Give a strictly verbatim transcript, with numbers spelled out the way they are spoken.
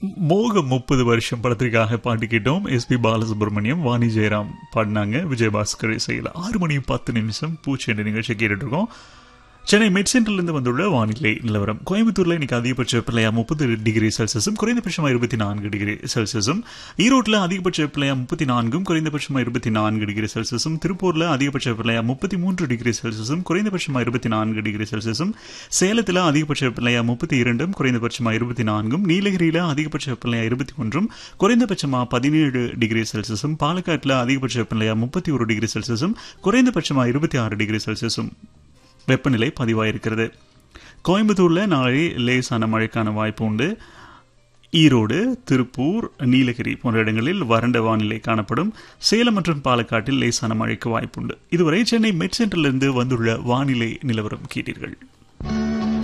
மோகம் முப்பது வருஷம் படத்திற்காக பாட்டு கேட்டோம். எஸ் பி பாலசுப்ரமணியம், வாணி ஜெயராம் பாடினாங்க. விஜயபாஸ்கர் இசையில் ஆறு மணி பத்து நிமிஷம் பூச்சி என்ற நிகழ்ச்சி கேட்டுட்டு இருக்கோம். சென்னை மெட் சென்டரிலிருந்து வந்துள்ள வானிலை நிலவரம். கோயம்புத்தூர்ல இன்னைக்கு அதிகபட்ச வெப்பநிலையா முப்பது டிகிரி செல்சியஸும் குறைந்தபட்சமா இருபத்தி நான்கு டிகிரி செல்சியஸும். ஈரோட்டில் அதிகபட்ச வெப்பநிலையா முப்பத்தி நான்கும் குறைந்தபட்சமா இருபத்தி நான்கு டிகிரி செல்சியஸும். திருப்பூர்ல அதிகபட்ச வெப்பநிலையா முப்பத்தி மூன்று டிகிரி செல்சியஸும் குறைந்தபட்சமா இருபத்தி நான்கு டிகிரி செல்சியஸும். சேலத்தில் அதிகபட்ச வெப்பநிலையா முப்பத்தி இரண்டும் குறைந்தபட்சமா இருபத்தி நான்கும். நீலகிரியில அதிகபட்ச வெப்பநிலையா இருபத்தி ஒன்றும் குறைந்தபட்சமா பதினேழு டிகிரி செல்சியஸும். பாலக்காட்டில் அதிகபட்ச வெப்பநிலையா முப்பத்தி ஒரு டிகிரி செல்சியஸும் குறைந்தபட்சமா இருபத்தி ஆறு டிகிரி செல்சியஸும் வெப்பநிலை பதிவாயிருக்கிறது. கோயம்புத்தூர்ல நாளை லேசான மழைக்கான வாய்ப்பு உண்டு. ஈரோடு, திருப்பூர், நீலகிரி போன்ற இடங்களில் வறண்ட வானிலை காணப்படும். சேலம் மற்றும் பாலக்காட்டில் லேசான மழைக்கு வாய்ப்புண்டு. இதுவரை சென்னை மெட் சென்டரிலிருந்து வந்துள்ள வானிலை நிலவரம் கேட்டீர்கள்.